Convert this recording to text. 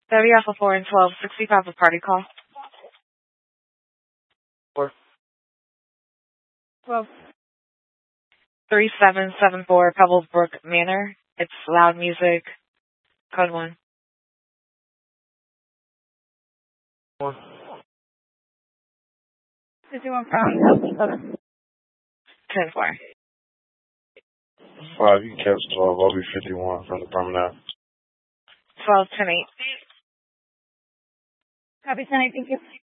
Debbie Alpha 4 and 1265 a party call. 12. 3774 Pebblebrook Manor. It's loud music. Code 1. 51 pounds. 10-4. 5, you can catch 12. I'll be 51 from the promenade. 12-10-8. Copy 10-8, thank you.